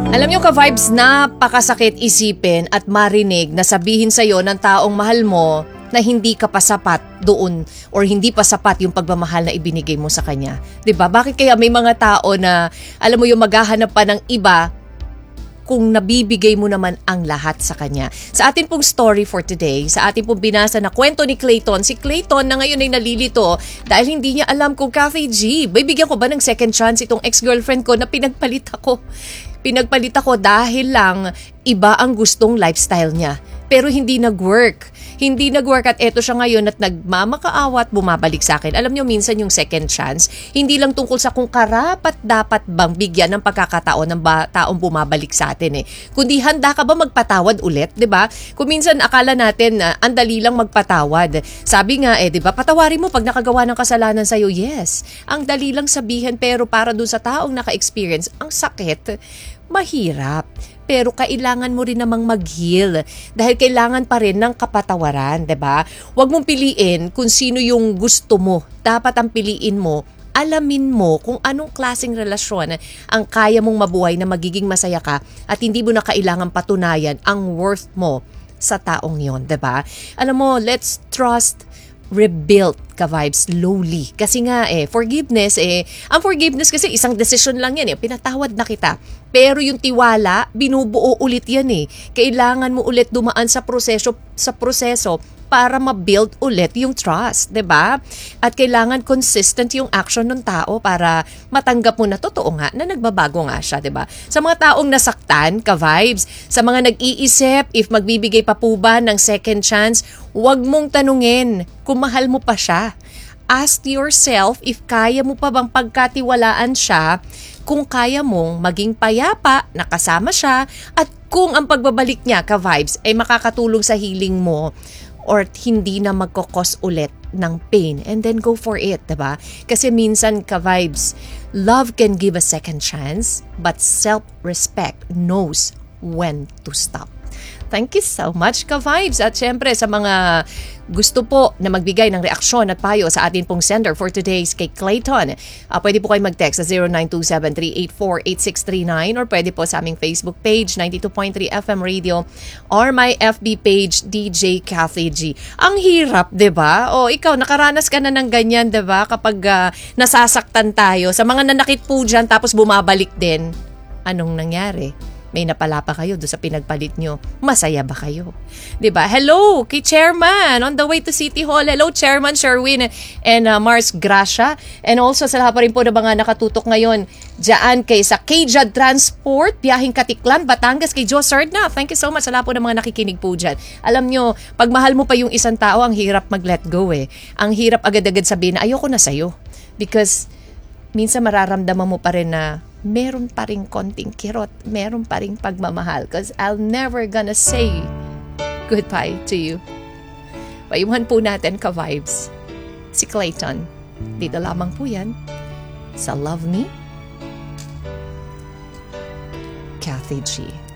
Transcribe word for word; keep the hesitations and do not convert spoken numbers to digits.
Alam nyo ka-vibes, napakasakit isipin at marinig na sabihin sa'yo ng taong mahal mo na hindi ka pa sapat doon or hindi pa sapat yung pagmamahal na ibinigay mo sa kanya. 'Di ba? Bakit kaya may mga tao na alam mo yung maghahanap pa ng iba kung nabibigay mo naman ang lahat sa kanya? Sa atin pong story for today, sa atin pong binasa na kwento ni Clayton, si Clayton na ngayon ay nalilito dahil hindi niya alam kung Kathy G, bibigyan ko ba ng second chance itong ex-girlfriend ko na pinagpalit ako? Pinagpalit ako dahil lang iba ang gustong lifestyle niya. Pero hindi nag-work. Hindi nag-work at eto siya ngayon at nagmamakaawa at bumabalik sa akin. Alam niyo, minsan yung second chance, hindi lang tungkol sa kung karapat dapat bang bigyan ng pagkakataon ng ba- taong bumabalik sa atin eh. Kundi handa ka ba magpatawad ulit, 'di ba? Kung minsan akala natin na ang dali lang magpatawad. Sabi nga eh, 'di ba? Patawarin mo pag nakagawa ng kasalanan sa iyo. Yes. Ang dali lang sabihin pero para dun sa taong naka-experience, ang sakit, mahirap. Pero kailangan mo rin namang mag-heal dahil kailangan pa rin ng kapatawaran, 'di ba? Huwag mong piliin kung sino yung gusto mo. Dapat ang piliin mo, alamin mo kung anong klaseng relasyon ang kaya mong mabuhay na magiging masaya ka at hindi mo na kailangan patunayan ang worth mo sa taong 'yon, 'di ba? Alam mo, let's trust rebuild ka-vibes slowly. Kasi nga eh, forgiveness eh, ang forgiveness kasi isang desisyon lang yan eh, pinatawad na kita. Pero yung tiwala, binubuo ulit yan eh. Kailangan mo ulit dumaan sa proseso, sa proseso para ma-build ulit yung trust, 'di ba? At kailangan consistent yung action ng tao para matanggap mo na totoo nga na nagbabago nga siya, 'di ba? Sa mga taong nasaktan, ka-vibes, sa mga nag-iisip if magbibigay pa po ba ng second chance, huwag mong tanungin kung mahal mo pa siya. Ask yourself if kaya mo pa bang pagkatiwalaan siya, kung kaya mong maging payapa, nakasama siya, at kung ang pagbabalik niya, ka-vibes, ay makakatulong sa healing mo or hindi na magkakos ulit ng pain, and then go for it, diba? Kasi minsan, ka-vibes, love can give a second chance, but self-respect knows when to stop. Thank you so much, ka-vibes. At syempre, sa mga gusto po na magbigay ng reaksyon at payo sa atin pong sender for today's kay Clayton, uh, pwede po kayo mag-text sa zero nine two seven, three eight four, eight six three nine or pwede po sa aming Facebook page, ninety-two point three F M Radio, or my F B page, D J Kathy G. Ang hirap, 'di ba? O ikaw, nakaranas ka na ng ganyan, 'di ba? Kapag uh, nasasaktan tayo, sa mga nanakit po dyan, tapos bumabalik din, anong nangyari? May napala pa kayo doon sa pinagpalit nyo. Masaya ba kayo? 'Di ba? Hello kay Chairman on the way to City Hall. Hello Chairman Sherwin and uh, Mars Gracia. And also sa lahat pa rin po na mga nakatutok ngayon diyan kay sa K J A D Transport, biyaheng Katiklan, Batangas, kay Joe Sardna. Thank you so much sa lahat po ng mga nakikinig po dyan. Alam nyo, pag mahal mo pa yung isang tao, ang hirap mag-let go eh. Ang hirap agad-agad sabihin na ayoko na sa'yo. Because minsan mararamdaman mo pa rin na meron pa rin konting kirot, meron pa rin pagmamahal, because I'll never gonna say goodbye to you. Payuhan po natin, ka-vibes, si Clayton. Dito lamang po yan sa Love Me, Kathy G.